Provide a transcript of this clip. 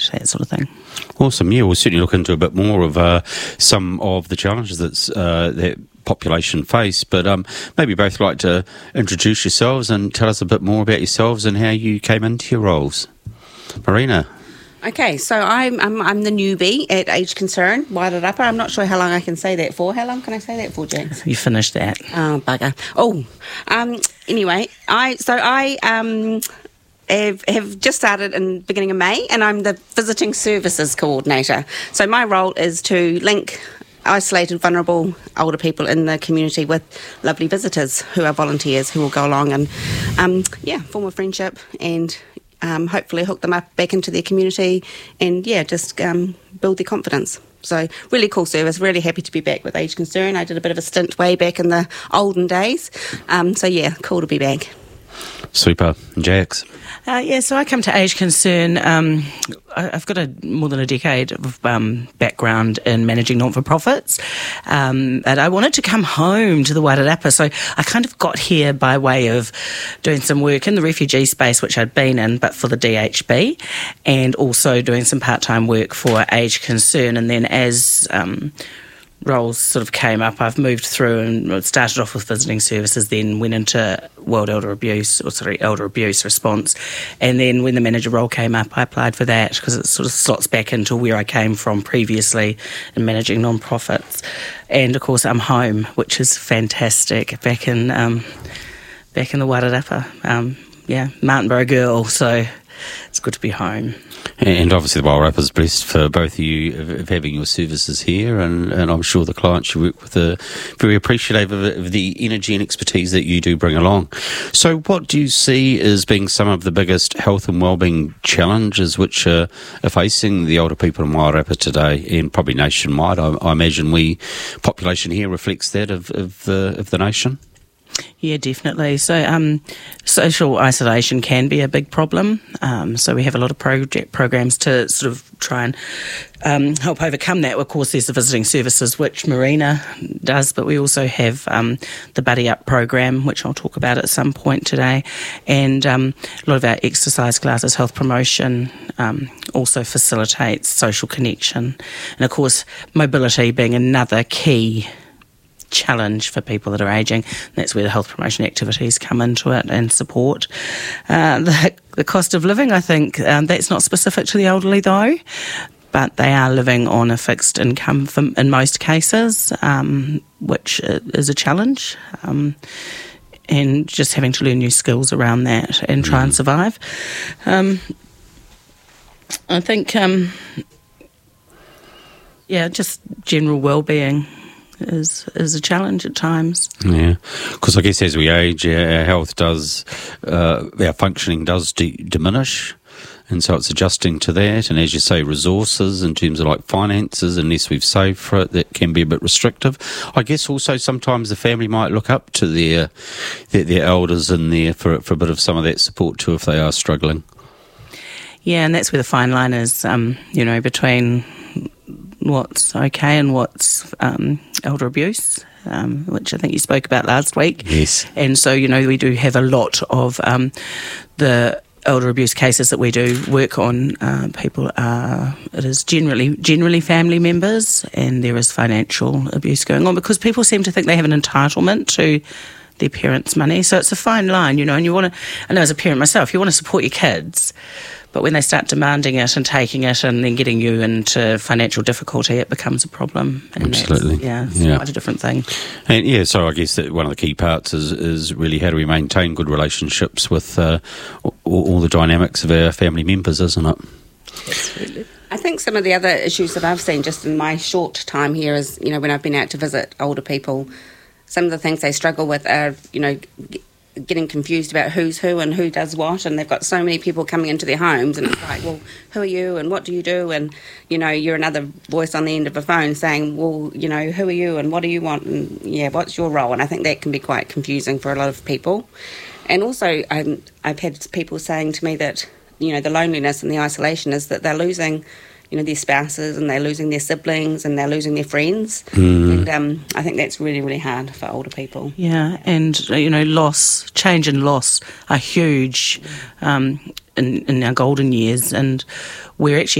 that sort of thing. Awesome. Yeah, we'll certainly look into a bit more of some of the challenges that population face, but maybe you both like to introduce yourselves and tell us a bit more about yourselves and how you came into your roles. Marina. Okay, so I'm the newbie at Aged Concern, Wairarapa. I'm not sure how long I can say that for. How long can I say that for, Jax? You finished that. Oh, bugger. Anyway, I have just started in the beginning of May, and I'm the Visiting Services Coordinator. So my role is to link isolated, vulnerable older people in the community with lovely visitors who are volunteers who will go along and, form a friendship and hopefully hook them up back into their community and, just build their confidence. So really cool service, really happy to be back with Aged Concern. I did a bit of a stint way back in the olden days. Cool to be back. Super. Jax? So I come to Aged Concern. I've got more than a decade of background in managing not-for-profits, and I wanted to come home to the Wairarapa, so I kind of got here by way of doing some work in the refugee space, which I'd been in, but for the DHB, and also doing some part-time work for Aged Concern, and then as roles sort of came up, I've moved through and started off with visiting services, then went into elder abuse response, and then when the manager role came up, I applied for that because it sort of slots back into where I came from previously in managing non-profits. And of course I'm home, which is fantastic, back in the Wairarapa. Martinborough girl, so it's good to be home. And obviously the Wairarapa is blessed for both of you of having your services here, and I'm sure the clients you work with are very appreciative of the energy and expertise that you do bring along. So what do you see as being some of the biggest health and wellbeing challenges which are facing the older people in Wairarapa today, and probably nationwide? I imagine population here reflects that of the nation. Yeah, definitely. So social isolation can be a big problem. So we have a lot of programs to sort of try and help overcome that. Of course, there's the visiting services, which Marina does, but we also have the Buddy Up program, which I'll talk about at some point today. And a lot of our exercise classes, health promotion, also facilitates social connection. And of course, mobility being another key challenge for people that are ageing. That's where the health promotion activities come into it and support. The cost of living, I think, that's not specific to the elderly though, but they are living on a fixed income in most cases, which is a challenge. And just having to learn new skills around that and try and survive. I think, just general well-being is a challenge at times. Yeah, because I guess as we age, our health our functioning does diminish, and so it's adjusting to that. And as you say, resources in terms of like finances, unless we've saved for it, that can be a bit restrictive. I guess also sometimes the family might look up to their elders in there for a bit of some of that support too if they are struggling. Yeah, and that's where the fine line is, between what's okay and what's elder abuse, which I think you spoke about last week. Yes. And so, we do have a lot of the elder abuse cases that we do work on. It is generally family members, and there is financial abuse going on because people seem to think they have an entitlement to their parents' money. So it's a fine line, and you want to, I know as a parent myself, you want to support your kids, but when they start demanding it and taking it and then getting you into financial difficulty, it becomes a problem. And absolutely. It's quite a different thing. And so I guess that one of the key parts is really how do we maintain good relationships with all the dynamics of our family members, isn't it? Absolutely. I think some of the other issues that I've seen just in my short time here is, when I've been out to visit older people, some of the things they struggle with are, getting confused about who's who and who does what, and they've got so many people coming into their homes, and it's like, well, who are you and what do you do? And, you're another voice on the end of a phone saying, well, who are you and what do you want? And, what's your role? And I think that can be quite confusing for a lot of people. And also, I've had people saying to me that, the loneliness and the isolation is that they're losing their spouses and they're losing their siblings and they're losing their friends. And I think that's really, really hard for older people. Yeah, and, change and loss are huge in our golden years, and we're actually